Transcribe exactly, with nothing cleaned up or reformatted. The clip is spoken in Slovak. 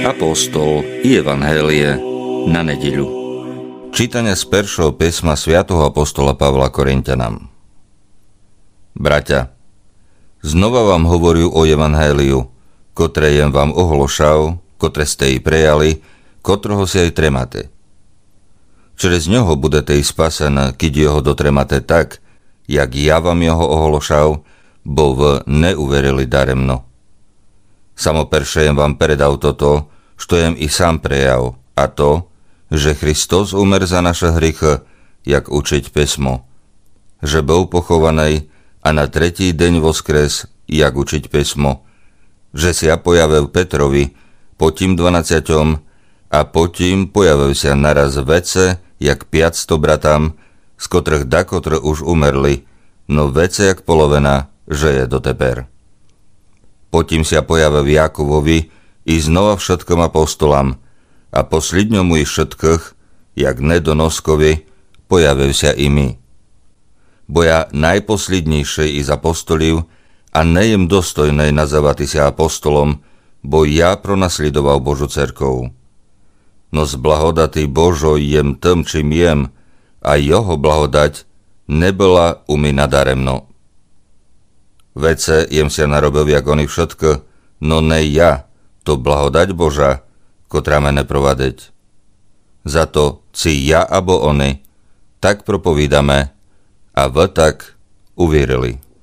Apoštol i Evanhélie na nedeľu. Čítania z peršieho písma svätého apoštola Pavla Korinťanom. Bratia, znova vám hovorím o Evanhéliu, ktoré jem vám ohlošal, ktoré ste i prejali, ktorého si aj tremáte. Črez ňoho budete i spasené, keď jeho dotremáte tak, jak ja vám jeho ohlošal, bo v neuverili daremno. Samo perše jem vám predal toto, što jem i sám prejav, a to, že Kristus umer za naše hriechy, jak učiť písmo, že bol pochovaný a na tretí deň voskres, jak učiť písmo, že sa pojavil Petrovi, potím dvanadsiaťom a potím pojavil sa naraz vece, jak piatsto bratám, z kotrých dakotre už umerli, no vece jak polovena, že je doteper. Potím sa pojavil Jakubovi i znova všetkom apostolam a posledňomu i všetkých, jak nedonoskovi, pojavil sa i my. Bo ja najposlednejšej iz apostolív a nejem dostojnej nazývati sa apostolom, bo ja pronasledoval Božu cerkov. No z blahodaty Božo jem tým, čím jem, a jeho blahodať nebola u mi nadaremno. Vece jem sa narobil, jak oni všetko, no ne ja, to blahodať Boža, kotrá mene provadeť. Za to, či ja abo oni, tak propovídame, a v tak uvírili.